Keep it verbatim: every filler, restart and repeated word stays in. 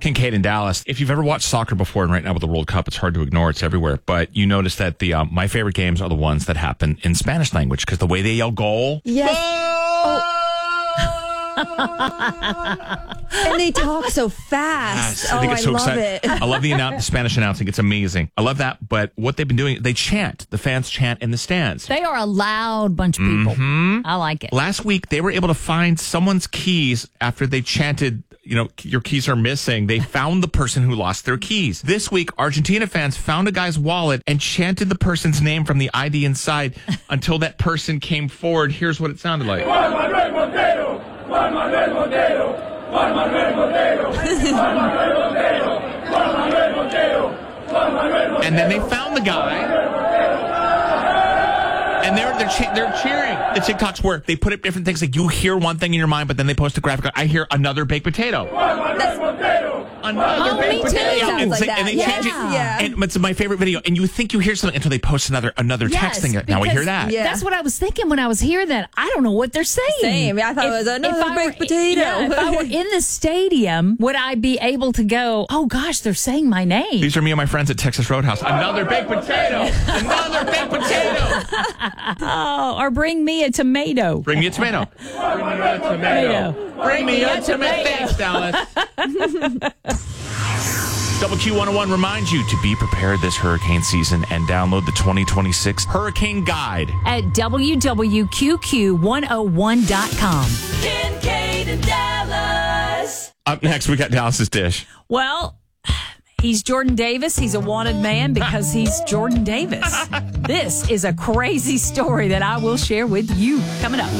Kincaid in Dallas. If you've ever watched soccer before, and right now with the World Cup, it's hard to ignore. It's everywhere. But you notice that the um, my favorite games are the ones that happen in Spanish language because the way they yell goal. Yes. Oh! And they talk so fast. Yes, oh, I, think I it's so love exciting. it. I love the, annou- the Spanish announcing. It's amazing. I love that. But what they've been doing, they chant. The fans chant in the stands. They are a loud bunch of people. Mm-hmm. I like it. Last week, they were able to find someone's keys after they chanted, you know, your keys are missing. They found the person who lost their keys. This week, Argentina fans found a guy's wallet and chanted the person's name from the I D inside until that person came forward. Here's what it sounded like. Juan Manuel Montero! Juan Manuel Montero! Juan Manuel Montero! Juan Manuel Montero! Juan Manuel Montero! Juan Manuel Montero! And then they found the guy. And they're they're, che- they're cheering. The TikToks work. They put up different things. Like you hear one thing in your mind, but then they post a graphic. I hear another baked potato. Another Oh, baked me too. potato. Sounds And, like say- that. and they Yeah. change it. Yeah. And it's my favorite video. And you think you hear something until they post another another text thing. Now I hear because that. Yeah. That's what I was thinking when I was hearing that. I don't know what they're saying. Same. I thought it was another I baked were- potato. Yeah, if I were in the stadium, would I be able to go, oh gosh, they're saying my name? These are me and my friends at Texas Roadhouse. Another baked potato. Another baked potato. Oh, or bring me a tomato. Bring me a tomato. Bring me a tomato. Bring me a tomato. Thanks, Dallas. Double Q one oh one reminds you to be prepared this hurricane season and download the twenty twenty-six Hurricane Guide At W W Q Q one oh one dot com. Kincaid in Dallas. Up next, we got Dallas's Dish. Well, he's Jordan Davis. He's a wanted man because he's Jordan Davis. This is a crazy story that I will share with you coming up.